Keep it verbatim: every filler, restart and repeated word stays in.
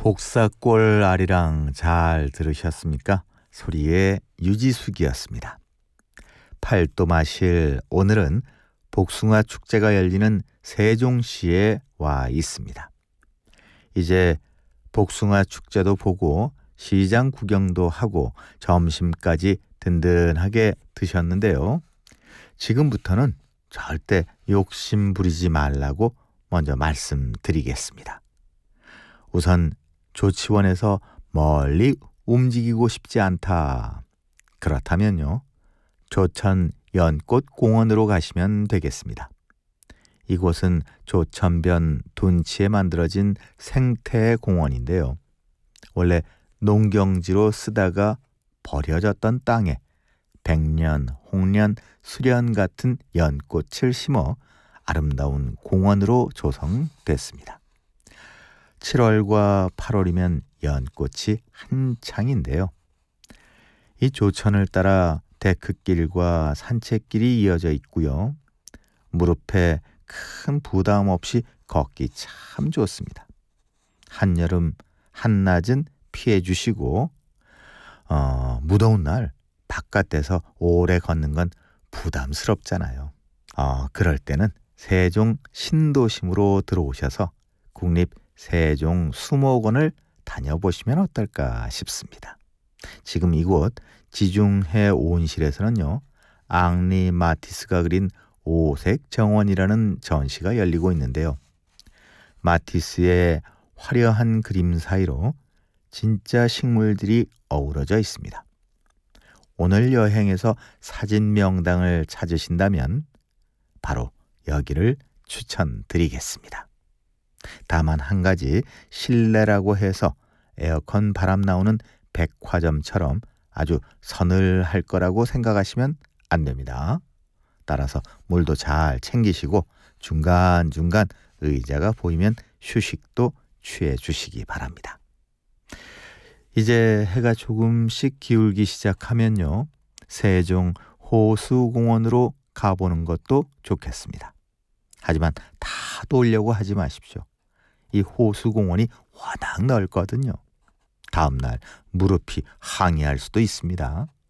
복사골 아리랑 잘 들으셨습니까? 소리의 유지숙이었습니다. 팔도 마실 오늘은 복숭아 축제가 열리는 세종시에 와 있습니다. 이제 복숭아 축제도 보고 시장 구경도 하고 점심까지 든든하게 드셨는데요. 지금부터는 절대 욕심 부리지 말라고 먼저 말씀드리겠습니다. 우선 조치원에서 멀리 움직이고 싶지 않다. 그렇다면요. 조천 연꽃공원으로 가시면 되겠습니다. 이곳은 조천변 둔치에 만들어진 생태공원인데요. 원래 농경지로 쓰다가 버려졌던 땅에 백년, 홍년, 수련 같은 연꽃을 심어 아름다운 공원으로 조성됐습니다. 칠월과 팔월이면 연꽃이 한창인데요. 이 조천을 따라 데크길과 산책길이 이어져 있고요. 무릎에 큰 부담 없이 걷기 참 좋습니다. 한여름 한낮은 피해 주시고 어, 무더운 날 바깥에서 오래 걷는 건 부담스럽잖아요. 어, 그럴 때는 세종 신도심으로 들어오셔서 국립 세종 수목원을 다녀보시면 어떨까 싶습니다. 지금 이곳 지중해 온실에서는요. 앙리 마티스가 그린 오색 정원이라는 전시가 열리고 있는데요. 마티스의 화려한 그림 사이로 진짜 식물들이 어우러져 있습니다. 오늘 여행에서 사진 명당을 찾으신다면 바로 여기를 추천드리겠습니다. 다만 한 가지 실내라고 해서 에어컨 바람 나오는 백화점처럼 아주 서늘할 거라고 생각하시면 안 됩니다. 따라서 물도 잘 챙기시고 중간중간 의자가 보이면 휴식도 취해 주시기 바랍니다. 이제 해가 조금씩 기울기 시작하면요. 세종 호수공원으로 가보는 것도 좋겠습니다. 하지만 다 돌려고 하지 마십시오. 이 호수공원이 워낙 넓거든요. 다음날 무릎이 항의할 수도 있습니다.